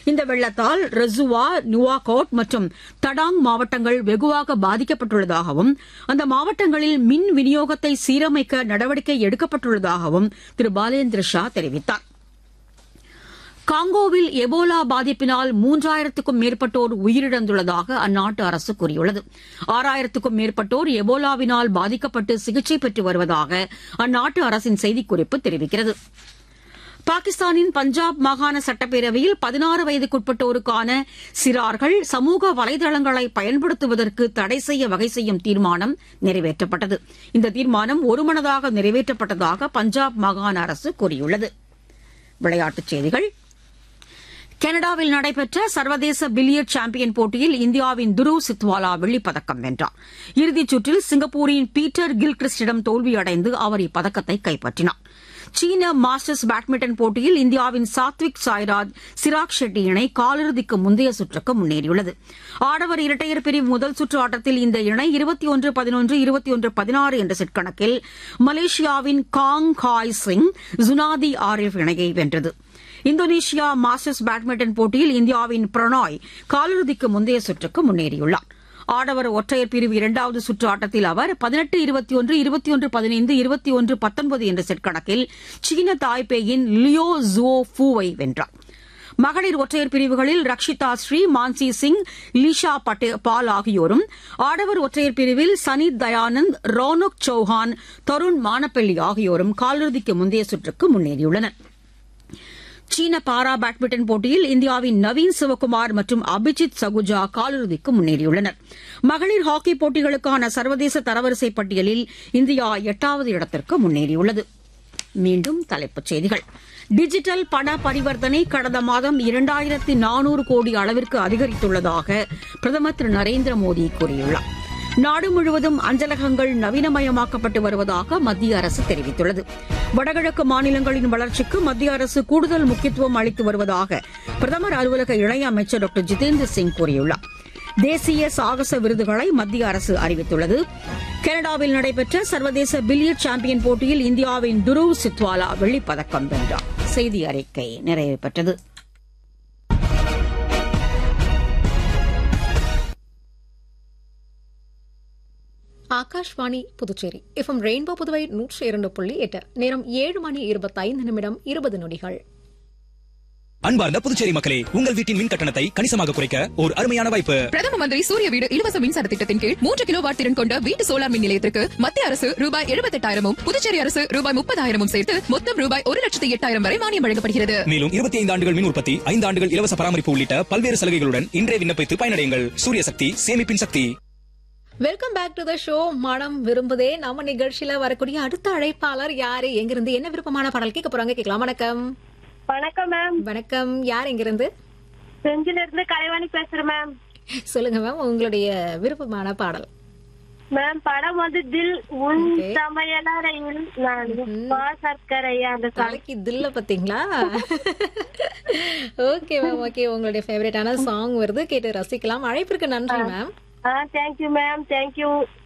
இந்த வெள்ளத்தால் ரெசுவா, நுவாகோட் மற்றும் தடாங் மாவட்டங்கள் வெகுவாக பாதிக்கப்பட்டுள்ளதாகவும் அந்த மாவட்டங்களில் மின் விநியோகத்தை சீரமைக்க நடவடிக்கை எடுக்கப்பட்டுள்ளதாகவும் திரு பாலேந்திர ஷா தெரிவித்தார். காங்கோவில் எபோலா பாதிப்பினால் 3000க்கும் மேற்பட்டோர் உயிரிழந்துள்ளதாக அந்நாட்டு அரசு கூறியுள்ளது. 6000க்கும் மேற்பட்டோர் எபோலாவினால் பாதிக்கப்பட்டு சிகிச்சை பெற்று வருவதாக அந்நாட்டு அரசின் செய்திக்குறிப்பு தெரிவிக்கிறது. பாகிஸ்தானின் பஞ்சாப் மாகாண சட்டப்பேரவையில் 16 வயதுக்குட்பட்டோருக்கான சிறார்கள் சமூக வலைதளங்களை பயன்படுத்துவதற்கு தடை செய்ய வகை செய்யும் தீர்மானம் நிறைவேற்றப்பட்டது. இந்த தீர்மானம் ஒருமனதாக நிறைவேற்றப்பட்டதாக பஞ்சாப் மாகாண அரசு கூறியுள்ளது. விளையாட்டுச் செய்திகள். கனடாவில் நடைபெற்ற சர்வதேச பில்லியர்ட் சாம்பியன் போட்டியில் இந்தியாவின் துருவ் சித்வாலா வெள்ளிப்பதக்கம் வென்றார். இறுதிச் சுற்றில் சிங்கப்பூரின் பீட்டர் கில்கிறிஸ்டிடம் தோல்வியடைந்து அவர் இப்பதக்கத்தை கைப்பற்றினார். சீன மாஸ்டர்ஸ் பேட்மிண்டன் போட்டியில் இந்தியாவின் சாத்விக் சாய்ராஜ், சிராக் ஷெட்டி இணை காலிறுதிக்கு முந்தைய சுற்றுக்கு முன்னேறியுள்ளது. ஆடவர் இரட்டையர் பிரிவு முதல் சுற்று ஆட்டத்தில் இந்த இணை 21-11, 21-16 என்ற செட் கணக்கில் மலேசியாவின் காங் காய் சிங், ஜுனாதி ஆரிஃப் இணையை வென்றது. இந்தோனேஷியா மாஸ்டர்ஸ் பேட்மிண்டன் போட்டியில் இந்தியாவின் பிரணாய் காலிறுதிக்கு முந்தைய சுற்றுக்கு முன்னேறியுள்ளார். ஆடவர் ஒற்றையர் பிரிவு இரண்டாவது சுற்று ஆட்டத்தில் அவர் 18-21, 21-15, 21-19 என்ற செட் கணக்கில் சீன தாய்பேயின் லியோ ஜுவோ ஃபூவை வென்றார். மகளிர் ஒற்றையர் பிரிவுகளில் ரக்ஷிதா ஸ்ரீ, மான்சி சிங், லீஷா பால் ஆகியோரும், ஆடவர் ஒற்றையர் பிரிவில் சனித் தயானந்த், ரோனக் சௌஹான், தருண் மானப்பள்ளி ஆகியோரும் காலிறுதிக்கு முந்தைய சுற்றுக்கு முன்னேறியுள்ளனர். சீன பாரா பேட்மிண்டன் போட்டியில் இந்தியாவின் நவீன் சிவகுமார் மற்றும் அபிஜித் சகுஜா காலிறுதிக்கு முன்னேறியுள்ளனர். மகளிர் ஹாக்கி போட்டிகளுக்கான சர்வதேச தரவரிசை பட்டியலில் இந்தியா 8வது இடத்திற்கு முன்னேறியுள்ளது. மீண்டும் தலைப்புச் செய்திகள். டிஜிட்டல் பண பரிவர்த்தனை கடந்த மாதம் 2400 கோடி அளவிற்கு அதிகரித்துள்ளதாக பிரதமர் திரு நரேந்திர மோடி கூறியுள்ளார். நாடு முழுவதும் அஞ்சலகங்கள் நவீனமயமாக்கப்பட்டு வருவதாக மத்திய அரசு தெரிவித்துள்ளது. வடகிழக்கு மாநிலங்களின் வளர்ச்சிக்கு மத்திய அரசு கூடுதல் முக்கியத்துவம் அளித்து வருவதாக பிரதமர் அலுவலக இணையமைச்சர் டாக்டர் ஜிதேந்திர சிங் கூறியுள்ளார். தேசிய சாகச விருதுகளை மத்திய அரசு அறிவித்துள்ளது. கனடாவில் நடைபெற்ற சர்வதேச பில்லியர்ட் சாம்பியன் போட்டியில் இந்தியாவின் துருவ் சித்வாலா வெள்ளிப்பதக்கம் வென்றார். செய்தி அறிக்கை நிறைவு பெற்றது. Akashvani Puducherry FM rainbow Puduvai 102.8. நேரம் 7:25 அன்பார்ந்த புதுச்சேரி மக்களே, உங்கள் வீட்டின் மின் கட்டணத்தை கணிசமாக குறைக்க ஒரு அருமையான வாய்ப்பு. பிரதம மந்திரி சூரிய வீடு இலவச மின்சார திட்டத்தின் கீழ் 3 கிலோவாட் திறன் கொண்ட வீட்டு சோலார் மின் நிலையத்திற்கு மத்திய அரசு ரூபாய் 78,000 புதுச்சேரி அரசு ரூபாய் 30,000 சேர்த்து மொத்தம் ரூபாய் 1,08,000 வரை மானியம் வழங்கப்படுகிறது. மேலும் 25 ஆண்டுகள் மின் உற்பத்தி, 5 ஆண்டுகள் இலவச பராமரிப்பு உள்ளிட்ட பல்வேறு சலுகைகளுடன் இன்றே விண்ணப்பித்து பயனடையுங்கள். சூரிய சக்தி, சேமிப்பின் சக்தி. Welcome back to the show. மனம் விரும்புதே. நம்ம நிகழ்ச்சியில வரக்கூடிய அடுத்த அழைப்பாளர் யாரு, எங்கிருந்து என்ன விருப்பமான பாடல் கேட்க போறாங்க கேட்கலாம். வணக்கம். வணக்கம் மேம். வணக்கம். யார் எங்கிருந்து? செஞ்சில இருந்து கலைவாணி பேசுறேன் மேம். சொல்லுங்க மேம், உங்களுடைய விருப்பமான பாடல். மேம் படம் வந்து தில் உன் சமையலறையில் நான் சர்க்கரையா அந்த தலைக்கு தில்ல பாத்தீங்களா? Okay ma'am, okay. உங்களுடைய ஃபேவரட்டான சாங் வருது, கேட்டு ரசிக்கலாம். அழைப்பிற்கு நன்றி மேம். Thank you ma'am, thank you.